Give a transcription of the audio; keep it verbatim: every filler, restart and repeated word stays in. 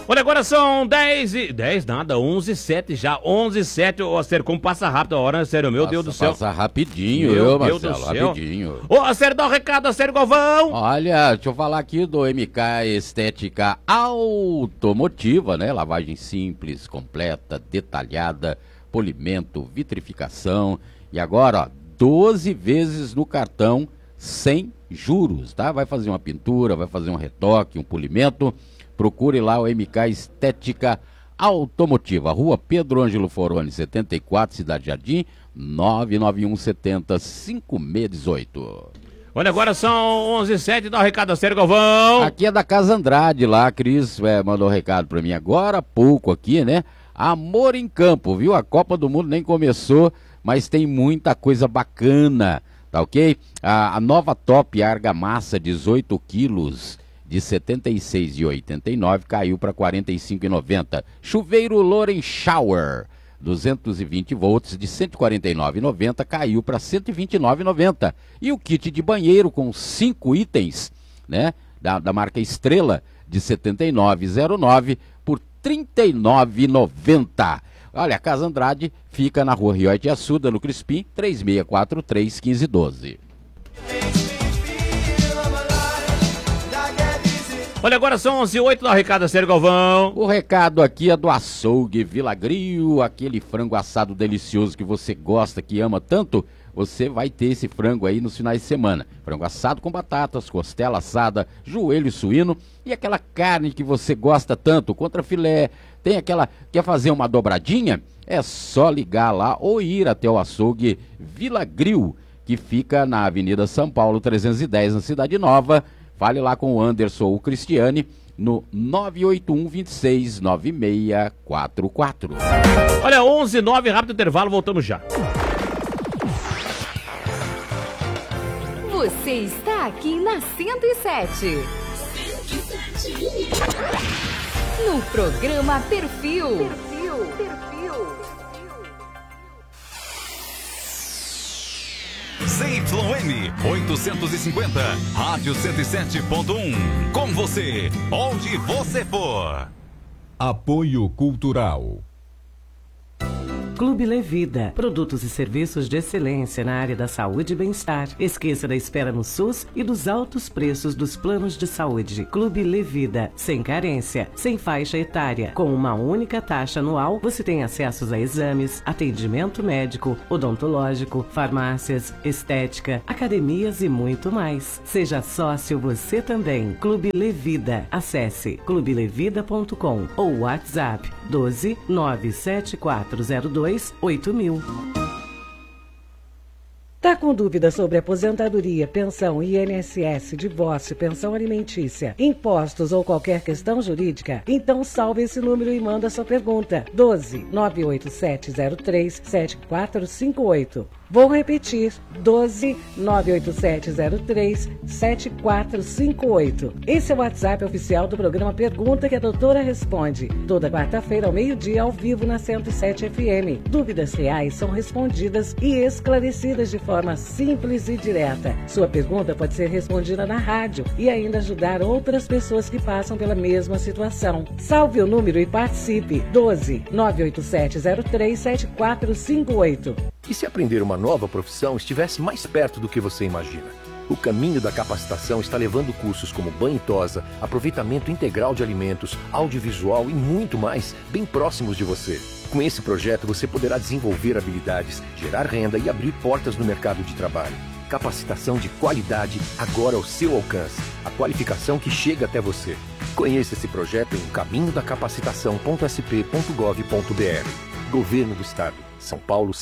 Olha, agora são dez e... dez nada, onze e sete já, onze e sete. Ô, Sério, como passa rápido a hora, né, Sério? Meu passa, Deus do céu. Passa rapidinho, Meu eu, Deus Marcelo, do céu. rapidinho. Ô, Sério, dá um recado, Sério Galvão. Olha, deixa eu falar aqui do M K Estética Automotiva, né? Lavagem simples, completa, detalhada, polimento, vitrificação. E agora, ó, doze vezes no cartão, sem juros, tá? Vai fazer uma pintura, vai fazer um retoque, um polimento. Procure lá o M K Estética Automotiva, Rua Pedro Ângelo Foroni, setenta e quatro, Cidade Jardim, nove nove um sete zero cinco seis um oito. Olha, agora são onze e sete, dá um recado a Sério Galvão. Aqui é da Casa Andrade lá, a Cris é, mandou um recado pra mim agora há pouco aqui, né? Amor em campo, viu? A Copa do Mundo nem começou, mas tem muita coisa bacana, tá ok? A, a nova Top Argamassa, dezoito quilos, de setenta e seis reais e oitenta e nove centavos, caiu para quarenta e cinco reais e noventa centavos. Chuveiro Loren Shower, duzentos e vinte volts, de cento e quarenta e nove reais e noventa centavos, caiu para cento e vinte e nove reais e noventa centavos. E o kit de banheiro com cinco itens, né, da, da marca Estrela, de setenta e nove reais e zero nove centavos, por trinta e nove reais e noventa centavos. Olha, a Casa Andrade fica na Rua Rio de Açuda, no Crispim, três seis quatro três, um cinco um dois. Olha, agora são onze e oito, dá um recado a Sério Galvão. O recado aqui é do Açougue Vila Grill, aquele frango assado delicioso que você gosta, que ama tanto. Você vai ter esse frango aí nos finais de semana. Frango assado com batatas, costela assada, joelho suíno e aquela carne que você gosta tanto, contrafilé. Tem aquela, quer fazer uma dobradinha? É só ligar lá ou ir até o Açougue Vila Grill, que fica na Avenida São Paulo trezentos e dez, na Cidade Nova. Fale lá com o Anderson ou o Cristiane no nove oito um, dois seis, nove seis quatro quatro. Olha, onze e nove, rápido intervalo, voltamos já. Você está aqui na cento e sete. No programa Perfil. Perfil. Perfil. Z Y M oitocentos e cinquenta, Rádio cento e sete ponto um. Com você, onde você for. Apoio Cultural. Clube Levida, produtos e serviços de excelência na área da saúde e bem-estar. Esqueça da espera no SUS e dos altos preços dos planos de saúde. Clube Levida, sem carência, sem faixa etária. Com uma única taxa anual, você tem acesso a exames, atendimento médico, odontológico, farmácias, estética, academias e muito mais. Seja sócio você também. Clube Levida. Acesse clube levida ponto com ou WhatsApp doze, nove sete quatro zero dois, oito mil. Tá com dúvida sobre aposentadoria, pensão, I N S S, divórcio, pensão alimentícia, impostos ou qualquer questão jurídica? Então salve esse número e manda sua pergunta. doze, nove oito sete zero três, sete quatro cinco oito. Vou repetir, doze, nove oito sete zero três, sete quatro cinco oito. Esse é o WhatsApp oficial do programa Pergunta que a Doutora Responde. Toda quarta-feira ao meio-dia, ao vivo na cento e sete F M. Dúvidas reais são respondidas e esclarecidas de forma simples e direta. Sua pergunta pode ser respondida na rádio e ainda ajudar outras pessoas que passam pela mesma situação. Salve o número e participe. doze, nove oito sete zero três, sete quatro cinco oito. E se aprender uma nova profissão estivesse mais perto do que você imagina? O caminho da capacitação está levando cursos como banho e tosa, aproveitamento integral de alimentos, audiovisual e muito mais, bem próximos de você. Com esse projeto você poderá desenvolver habilidades, gerar renda e abrir portas no mercado de trabalho. Capacitação de qualidade agora ao seu alcance. A qualificação que chega até você. Conheça esse projeto em caminho da capacitação ponto s p ponto gov ponto b r. Governo do Estado. São Paulo,